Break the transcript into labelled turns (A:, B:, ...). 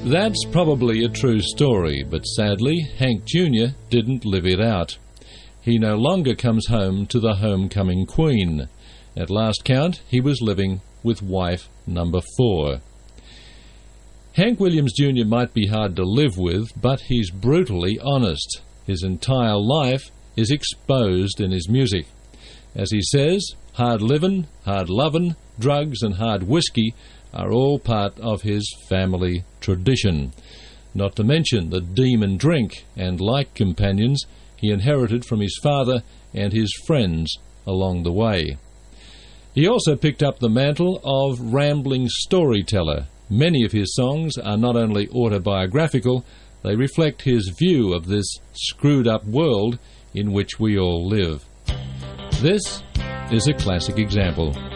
A: That's probably a true story, but sadly, Hank Jr. didn't live it out. He no longer comes home to the homecoming queen. At last count, he was living with wife number 4. Hank Williams Jr. might be hard to live with, but he's brutally honest. His entire life is exposed in his music. As he says, hard livin', hard lovin', drugs and hard whiskey are all part of his family tradition, not to mention the demon drink and like companions he inherited from his father and his friends along the way. He also picked up the mantle of rambling storyteller. Many of his songs are not only autobiographical, they reflect his view of this screwed-up world in which we all live. This is a classic example.